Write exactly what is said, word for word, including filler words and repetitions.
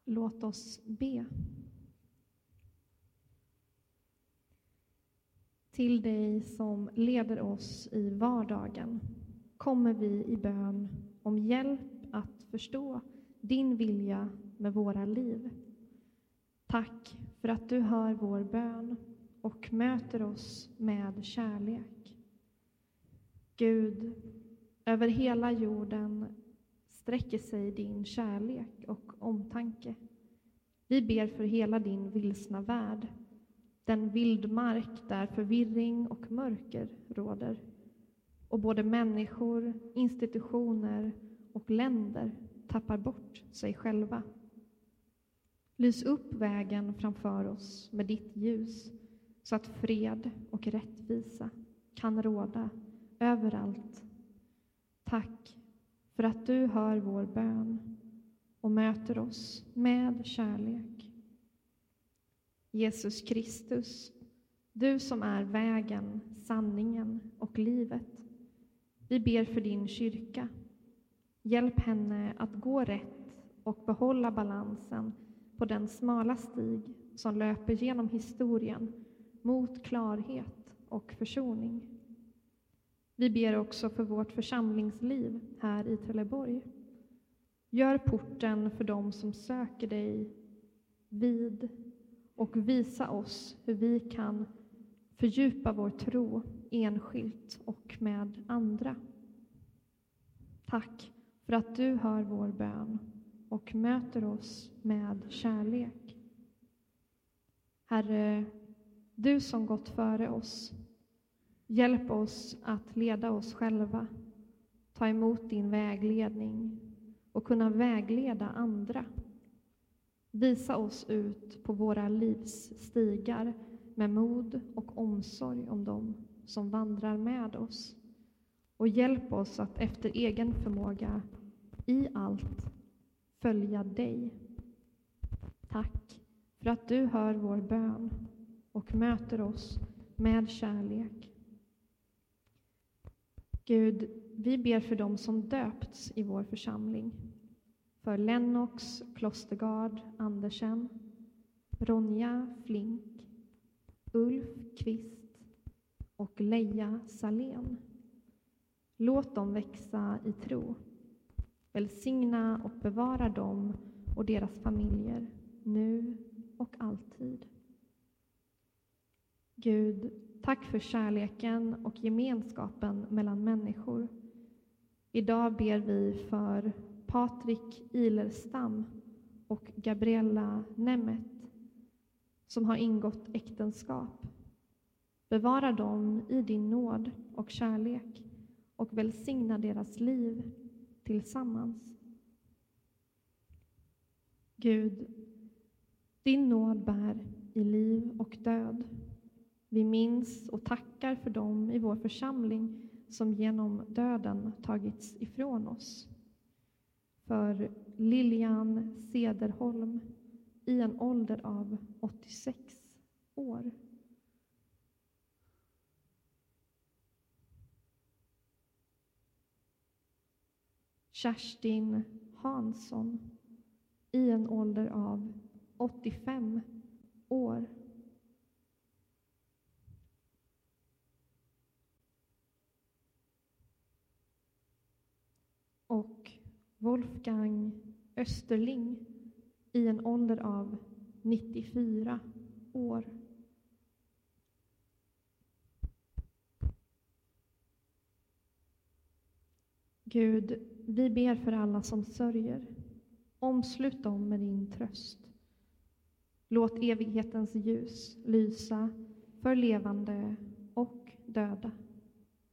Låt oss be. Till dig som leder oss i vardagen kommer vi i bön om hjälp att förstå din vilja med våra liv. Tack för att du hör vår bön och möter oss med kärlek. Gud, över hela jorden sträcker sig din kärlek och omtanke. Vi ber för hela din vilsna värld, den vildmark där förvirring och mörker råder, och både människor, institutioner och länder tappar bort sig själva. Lys upp vägen framför oss med ditt ljus, så att fred och rättvisa kan råda överallt. Tack för att du hör vår bön och möter oss med kärlek. Jesus Kristus, du som är vägen, sanningen och livet. Vi ber för din kyrka. Hjälp henne att gå rätt och behålla balansen på den smala stig som löper genom historien mot klarhet och försoning. Vi ber också för vårt församlingsliv här i Trelleborg. Gör porten för dem som söker dig vid och visa oss hur vi kan fördjupa vår tro enskilt och med andra. Tack för att du hör vår bön och möter oss med kärlek. Herre, du som gått före oss, hjälp oss att leda oss själva, ta emot din vägledning och kunna vägleda andra. Visa oss ut på våra livs stigar med mod och omsorg om dem som vandrar med oss. Och hjälp oss att efter egen förmåga i allt följa dig. Tack för att du hör vår bön och möter oss med kärlek. Gud, vi ber för dem som döpts i vår församling. För Lennox Klostergard Andersen, Ronja Flink, Ulf Kvist och Leia Salén. Låt dem växa i tro. Välsigna och bevara dem och deras familjer nu och alltid. Gud, tack för kärleken och gemenskapen mellan människor. Idag ber vi för Patrik Ilerstam och Gabriella Nemeth som har ingått äktenskap. Bevara dem i din nåd och kärlek och välsigna deras liv tillsammans. Gud, din nåd bär i liv och död. Vi minns och tackar för dem i vår församling som genom döden tagits ifrån oss. För Lilian Sederholm i en ålder av åttiosex år. Kerstin Hansson i en ålder av åttiofem år. Och Wolfgang Österling i en ålder av nittiofyra år. Gud, vi ber för alla som sörjer. Omslut dem med din tröst. Låt evighetens ljus lysa för levande och döda.